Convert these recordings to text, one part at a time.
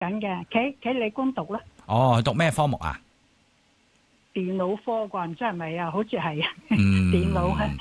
緊嘅，企理工讀啦。 哦，讀咩科目啊？ 電腦科啩，唔知係咪啊？好似係啊。 嗯， 電腦係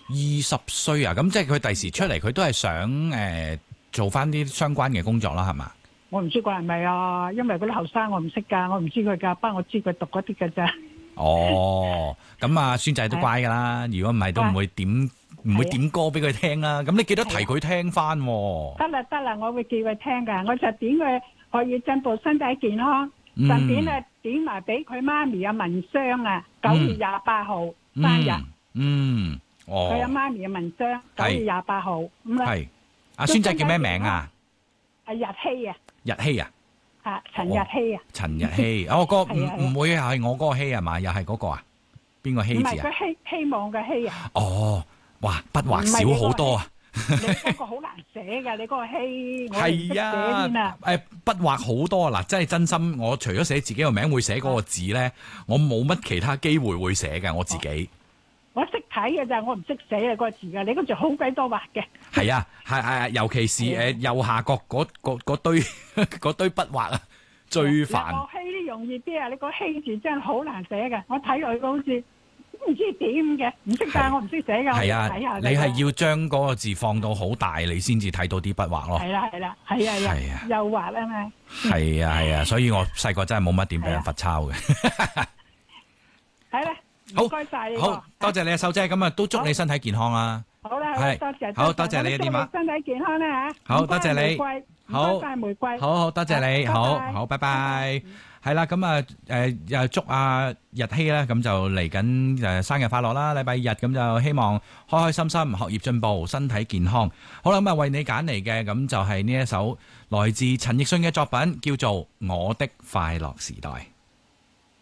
20歲啊，咁即係佢第時出嚟，佢都係想做翻啲相關嘅工作啦，係嘛？ 我唔知佢係咪啊，因為嗰啲後生我唔識㗎，我唔知佢㗎，不過我知佢讀嗰啲㗎咋。 哦，咁啊，孫仔都乖㗎啦，如果唔係都唔會點歌俾佢聽啦。咁你記得提佢聽翻喎。 得啦，我會叫佢聽㗎，我就點佢可以進步身體健康，順便咧點埋俾佢媽咪啊文商啊，9月28號生日。佢阿媽咪嘅文商9月28號咁啦。 係，阿孫仔叫咩名啊？ 日希啊。 日希啊？ 陳日希啊。 陳日希，唔會係我嗰個希係嘛？又係嗰個啊？邊個希字啊？ 唔係佢希望嘅希啊。 哦，哇，筆畫少好多啊！ 你嗰個好難寫㗎，你嗰個希我唔識寫添啊。 筆畫好多啊！嗱，真係真心，我除咗寫自己個名會寫嗰個字咧，我冇乜其他機會會寫嘅我自己。 我識睇嘅咋，我唔識寫啊個字㗎。你嗰字好鬼多畫嘅。 係啊，係，尤其是右下角嗰堆筆畫啊，最煩。 個希呢容易啲啊，你個希字真係好難寫嘅。我睇落去好似唔知點嘅，唔識㗎，我唔識寫㗎。 係啊，你係要將嗰個字放到好大，你先至睇到啲筆畫咯。 係啦，右畫啊嘛。 係啊，所以我細個真係冇乜點俾人罰抄嘅。 係啦。唔該晒你， 好多謝你啊，秀姐，咁啊都祝你身體健康啦。 好啦，多謝你嘅電話， 身體健康啦吓。 好多謝你， 好，拜玫瑰， 好多謝你，好，拜拜。係啦，咁啊又祝阿日希咧，咁就嚟緊生日快樂啦！禮拜日咁就希望開開心心，學業進步，身體健康。好啦，咁啊為你揀嚟嘅咁就係呢一首來自陳奕迅嘅作品，叫做《我的快樂時代》。